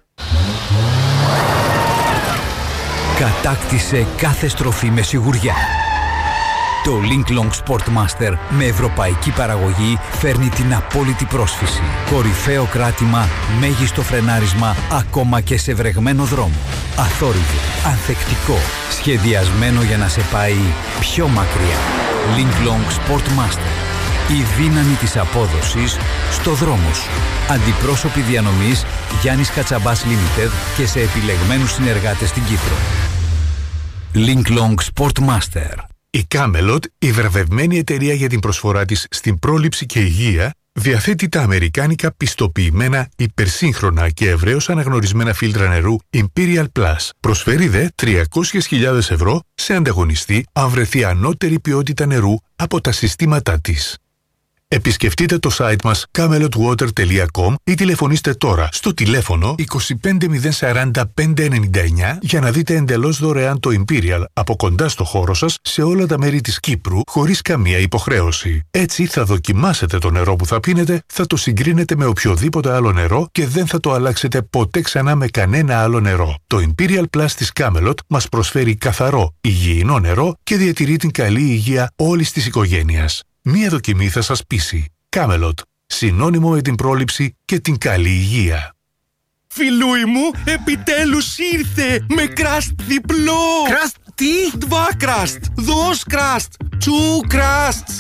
Κατάκτησε κάθε στροφή με σιγουριά. Το Linklong Sportmaster με ευρωπαϊκή παραγωγή φέρνει την απόλυτη πρόσφυση. Κορυφαίο κράτημα, μέγιστο φρενάρισμα, ακόμα και σε βρεγμένο δρόμο. Αθόρυβο, ανθεκτικό, σχεδιασμένο για να σε πάει πιο μακριά. Linklong Sportmaster. Η δύναμη της απόδοσης στο δρόμο σου. Αντιπρόσωποι διανομής Γιάννης Κατσαμπάς Limited και σε επιλεγμένους συνεργάτες στην Κύπρο. Linklong Sportmaster. Η Camelot, η βραβευμένη εταιρεία για την προσφορά της στην πρόληψη και υγεία, διαθέτει τα αμερικάνικα πιστοποιημένα υπερσύγχρονα και ευρέως αναγνωρισμένα φίλτρα νερού Imperial Plus. Προσφέρει δε τριακόσιες χιλιάδες ευρώ σε ανταγωνιστή αν βρεθεί ανώτερη ποιότητα νερού από τα συστήματά της. Επισκεφτείτε το site μας camelot water τελεία com ή τηλεφωνήστε τώρα στο τηλέφωνο είκοσι πέντε μηδέν σαράντα πέντε ενενήντα εννιά για να δείτε εντελώς δωρεάν το Imperial από κοντά στο χώρο σας σε όλα τα μέρη της Κύπρου χωρίς καμία υποχρέωση. Έτσι θα δοκιμάσετε το νερό που θα πίνετε, θα το συγκρίνετε με οποιοδήποτε άλλο νερό και δεν θα το αλλάξετε ποτέ ξανά με κανένα άλλο νερό. Το Imperial Plus της Camelot μας προσφέρει καθαρό, υγιεινό νερό και διατηρεί την καλή υγεία όλης της οικογένειας. Μία δοκιμή θα σας πείσει. Camelot. Συνώνυμο με την πρόληψη και την καλή υγεία. Φιλούι μου, επιτέλους ήρθε με κραστ διπλό. Κραστ τι? Dva κραστ, dos κραστ, two κραστ.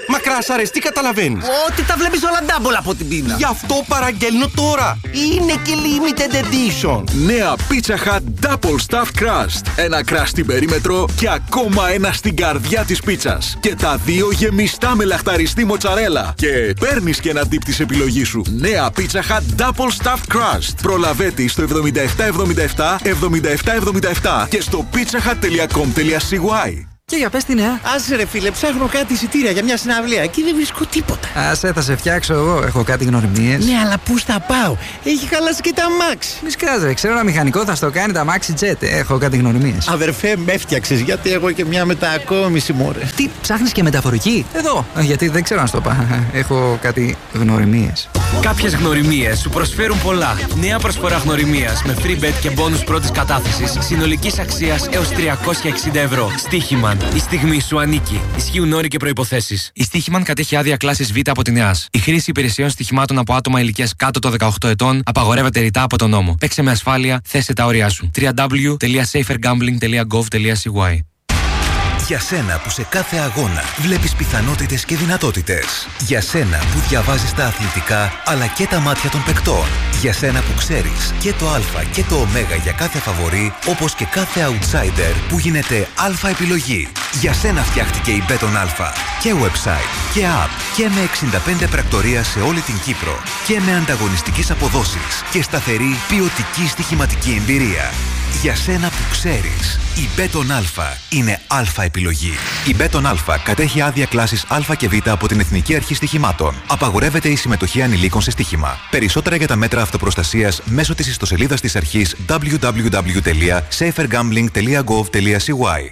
Μακράς αρέσει, τι καταλαβαίνεις? Ότι τα βλέπεις όλα double από την πίνα. Γι' αυτό παραγγέλνω τώρα. Είναι και limited edition. Νέα Pizza Hut Double Stuffed Crust. Ένα κρust στην περίμετρο και ακόμα ένα στην καρδιά της πίτσας. Και τα δύο γεμιστά με λαχταριστή μοτσαρέλα. Και παίρνεις και ένα dip της επιλογής σου. Νέα Pizza Hut Double Stuffed Crust. Προλαβέτη στο εβδομήντα επτά εβδομήντα επτά εβδομήντα επτά εβδομήντα επτά και στο pizzahut τελεία com τελεία c y. Και για πες τι νέα. Άσε ρε φίλε, ψάχνω κάτι εισιτήρια για μια συναυλία. Εκεί δεν βρίσκω τίποτα. Άσε, θα σε φτιάξω εγώ. Έχω κάτι γνωριμίες. Ναι, αλλά πού θα πάω? Έχει χαλάσει και τα αμάξι. Μη σκάς ρε, ξέρω ένα μηχανικό θα στο κάνει τα αμάξι jet. Έχω κάτι γνωριμίες. Αδερφέ, με έφτιαξες, γιατί έχω και μια μετακόμιση μωρέ. Τι, ψάχνεις και μεταφορική? Εδώ. Γιατί δεν ξέρω να στο πω. Έχω κάτι γνωριμίες. Κάποιες γνωριμίες σου προσφέρουν πολλά. Νέα προσφορά γνωριμίας με free bet και bonus πρώτης κατάθεσης συνολικής αξίας έως τριακόσια εξήντα ευρώ. Στοίχημαν. Η στιγμή σου ανήκει. Ισχύουν όροι και προϋποθέσεις. Η Στοίχημαν κατέχει άδεια κλάσης Β από την ΕΑΣ. Η χρήση υπηρεσιών στοιχημάτων από άτομα ηλικίας κάτω των δεκαοκτώ ετών απαγορεύεται ρητά από τον νόμο. Παίξε με ασφάλεια, θέσε τα όρια σου. double-u double-u double-u τελεία safer gambling τελεία gov τελεία c y. Για σένα που σε κάθε αγώνα βλέπεις πιθανότητες και δυνατότητες. Για σένα που διαβάζεις τα αθλητικά αλλά και τα μάτια των παικτών. Για σένα που ξέρεις και το α και το ω για κάθε φαβορί, όπως και κάθε outsider που γίνεται α επιλογή. Για σένα φτιάχτηκε η Μπέτον Α. Και website και app και με εξήντα πέντε πρακτορία σε όλη την Κύπρο. Και με ανταγωνιστικές αποδόσεις και σταθερή ποιοτική στοιχηματική εμπειρία. Για σένα που ξέρεις, η Μπέτον Α είναι α επιλογή. Η Μπέτον Α κατέχει άδεια κλάσης Α και Β από την Εθνική Αρχή Στοιχημάτων. Απαγορεύεται η συμμετοχή ανηλίκων σε στοίχημα. Περισσότερα για τα μέτρα αυτοπροστασίας μέσω της ιστοσελίδας της αρχής double-u double-u double-u τελεία safer gambling τελεία gov τελεία c y.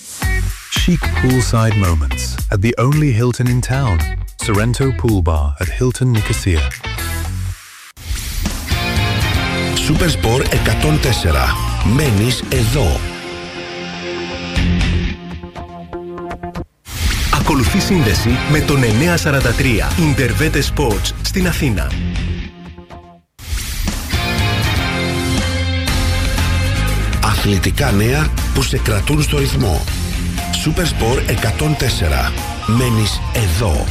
Chic poolside moments at the only Hilton in town. Sorrento Pool Bar at Hilton Nicosia. Supersport εκατόν τέσσερα. Μένεις εδώ. Ακολουθεί σύνδεση με τον εννιακόσια σαράντα τρία Intervete Sports στην Αθήνα. Αθλητικά νέα που σε κρατούν στο ρυθμό. Supersport εκατόν τέσσερα. Μένεις εδώ.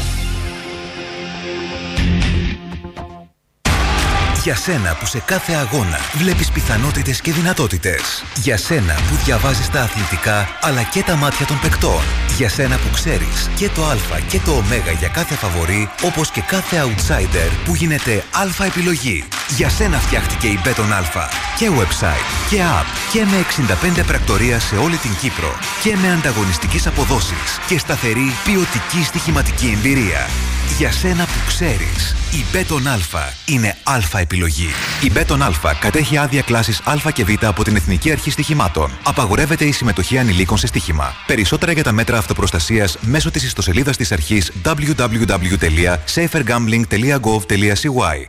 Για σένα που σε κάθε αγώνα βλέπεις πιθανότητες και δυνατότητες. Για σένα που διαβάζεις τα αθλητικά αλλά και τα μάτια των παικτών. Για σένα που ξέρεις και το α και το ω για κάθε φαβορί, όπως και κάθε outsider που γίνεται α επιλογή. Για σένα φτιάχτηκε η Μπέτον Α. Και website και app και με εξήντα πέντε πρακτορία σε όλη την Κύπρο. Και με ανταγωνιστικές αποδόσεις και σταθερή ποιοτική στοιχηματική εμπειρία. Για σένα που ξέρεις, η Μπέτον Α είναι α επιλογή. Η Μπέτον Α κατέχει άδεια κλάσης Α και Β από την Εθνική Αρχή Στοιχημάτων. Απαγορεύεται η συμμετοχή ανηλίκων σε στοίχημα. Περισσότερα για τα μέτρα αυτοπροστασίας μέσω της ιστοσελίδας της αρχής double-u double-u double-u τελεία safer gambling τελεία gov τελεία c y.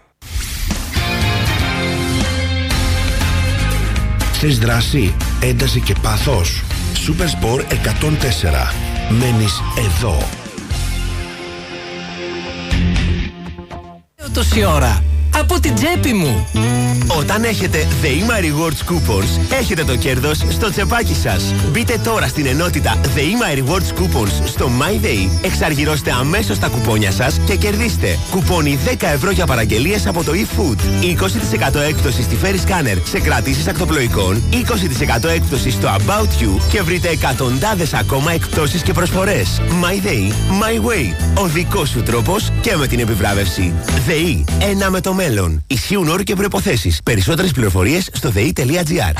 Θες δράση, ένταση και πάθος. Supersport εκατόν τέσσερα. Μένεις εδώ. Τόση ώρα από την τσέπη μου. Όταν έχετε ΔΕΗΜΑ Rewards Coupons, έχετε το κέρδος στο τσεπάκι σας. Μπείτε τώρα στην ενότητα ΔΕΗΜΑ Rewards Coupons στο MyDay, εξαργυρώστε αμέσως τα κουπόνια σας και κερδίστε κουπόνι δέκα ευρώ για παραγγελίες από το eFood, είκοσι τοις εκατό έκπτωση στη Ferry Scanner σε κρατήσεις ακτοπλοϊκών, είκοσι τοις εκατό έκπτωση στο About You και βρείτε εκατοντάδες ακόμα εκπτώσεις και προσφορές. MyDay, My Way. Ο δικός σου τρόπος και με την επιβράβευση. ΔΕΗ, ένα με το μέλλον. Ισχύουν όροι και προϋποθέσεις. Περισσότερες πληροφορίες στο δε ι τελεία τζι άρ.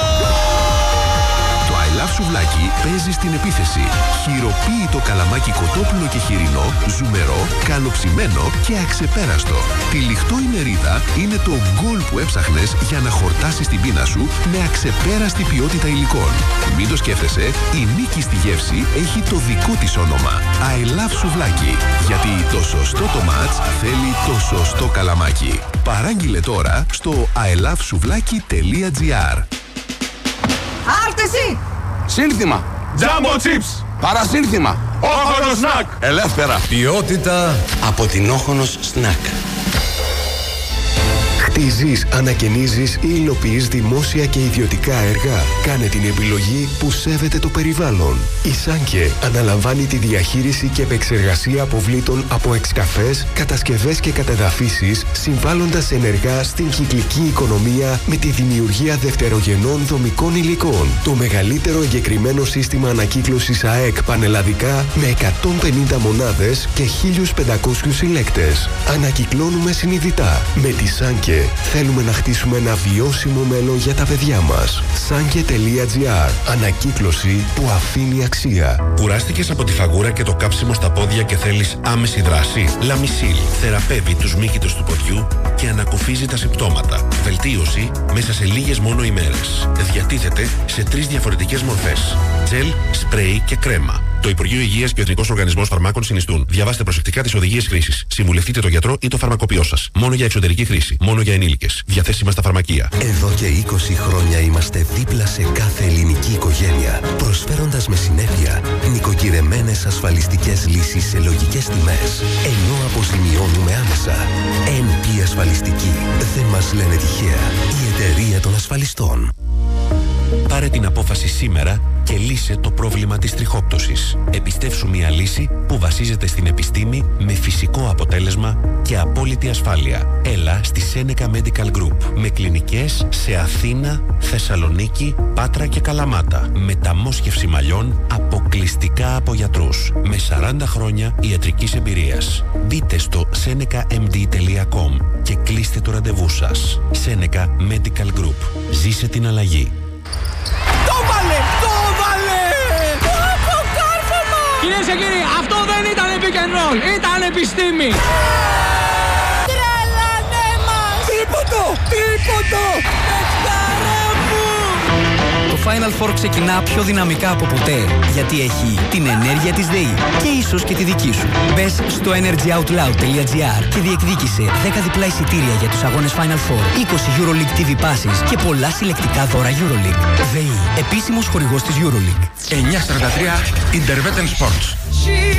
Το I Love Σουβλάκι παίζει στην επίθεση. Χειροποίητο καλαμάκι κοτόπουλο και χοιρινό, ζουμερό, καλοψημένο και αξεπέραστο. Τυλιχτό η μερίδα είναι το γκολ που έψαχνες για να χορτάσεις την πείνα σου με αξεπέραστη ποιότητα υλικών. Μην το σκέφτεσαι, η νίκη στη γεύση έχει το δικό της όνομα. I Love Σουβλάκι. Γιατί το σωστό το μάτς θέλει το σωστό καλαμάκι. Παράγγειλε τώρα στο άι λαβ σουβλάκι τελεία τζι άρ. Άρτεση! Σύνθημα! Jumbo Chips! Παρασύνθημα! Όχονος Snack! Ελεύθερα! Ποιότητα από την Όχονος Snack. Τι ζεις, ανακαινίζεις ή υλοποιείς δημόσια και ιδιωτικά έργα? Κάνε την επιλογή που σέβεται το περιβάλλον. Η Σάνκε αναλαμβάνει τη διαχείριση και επεξεργασία αποβλήτων από εξκαφές, κατασκευές και κατεδαφίσεις, συμβάλλοντας ενεργά στην κυκλική οικονομία με τη δημιουργία δευτερογενών δομικών υλικών. Το μεγαλύτερο εγκεκριμένο σύστημα ανακύκλωσης ΑΕΚ πανελλαδικά με εκατόν πενήντα μονάδες και χίλιους πεντακόσιους συλλέκτες. Ανακυκλώνουμε συνειδητά. Με τη Σάνκε θέλουμε να χτίσουμε ένα βιώσιμο μέλλον για τα παιδιά μας. Sanke τελεία gr. Ανακύκλωση που αφήνει αξία. Κουράστηκες από τη φαγούρα και το κάψιμο στα πόδια και θέλεις άμεση δράση? Λαμισίλ θεραπεύει τους μύκητους του ποδιού και ανακουφίζει τα συμπτώματα. Βελτίωση μέσα σε λίγες μόνο ημέρες. Διατίθεται σε τρεις διαφορετικές μορφές: τζελ, σπρέι και κρέμα. Το Υπουργείο Υγείας και ο Εθνικός Οργανισμός Φαρμάκων συνιστούν. Διαβάστε προσεκτικά τις οδηγίες χρήσης. Συμβουλευτείτε τον γιατρό ή το φαρμακοποιό σας. Μόνο για εξωτερική χρήση. Μόνο για ενήλικες. Διαθέσιμα στα φαρμακεία. Εδώ και είκοσι χρόνια είμαστε δίπλα σε κάθε ελληνική οικογένεια, προσφέροντας με συνέπεια νοικοκυρεμένες ασφαλιστικές λύσεις σε λογικές τιμές, ενώ αποζημιώνουμε άμεσα. εν πι Ασφαλιστική. Δεν μας λένε τυχαία. Η εταιρεία των ασφαλιστών. Πάρε την απόφαση σήμερα και λύσε το πρόβλημα της τριχόπτωσης. Επιστεύσου μια λύση που βασίζεται στην επιστήμη με φυσικό αποτέλεσμα και απόλυτη ασφάλεια. Έλα στη Seneca Medical Group με κλινικές σε Αθήνα, Θεσσαλονίκη, Πάτρα και Καλαμάτα. Μεταμόσχευση μαλλιών αποκλειστικά από γιατρούς. Με σαράντα χρόνια ιατρικής εμπειρίας. Μπείτε στο seneca m d τελεία com και κλείστε το ραντεβού σας. Seneca Medical Group. Ζήσε την αλλαγή. Το βάλε! Το βάλε! Το κάρφωμα! Κυρίες και κύριοι, αυτό δεν ήταν pick and roll, ήταν επιστήμη! Τρελανέ μας! Τίποτο! Τίποτο! Πεκταρά μου! Το Final Four ξεκινά πιο δυναμικά από ποτέ, γιατί έχει την ενέργεια της ΔΕΗ και ίσως και τη δική σου. Μπες στο energy out loud τελεία gr και διεκδίκησε δέκα διπλά εισιτήρια για τους αγώνες Final Four, είκοσι EuroLeague τι βι passes και πολλά συλλεκτικά δώρα EuroLeague. ΔΕΗ, επίσημος χορηγός της EuroLeague. εννιακόσια σαράντα τρία Interwetten Sports.